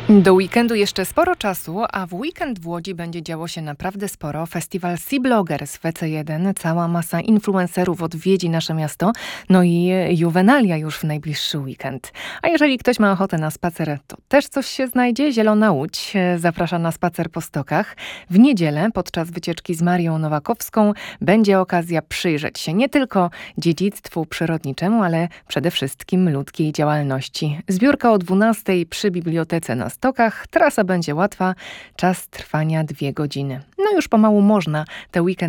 Do weekendu jeszcze sporo czasu, a w weekend w Łodzi będzie działo się naprawdę sporo. Festiwal Sea Bloggers w WC1, cała masa influencerów odwiedzi nasze miasto, no i Juvenalia już w najbliższy weekend. A jeżeli ktoś ma ochotę na spacer, to też coś się znajdzie. Zielona Łódź zaprasza na spacer po stokach. W niedzielę podczas wycieczki z Marią Nowakowską będzie okazja przyjrzeć się nie tylko dziedzictwu przyrodniczemu, ale przede wszystkim ludzkiej działalności. Zbiórka o 12:00 przy bibliotece na Stokach. Trasa będzie łatwa, czas trwania 2 godziny. No już pomału można te weekend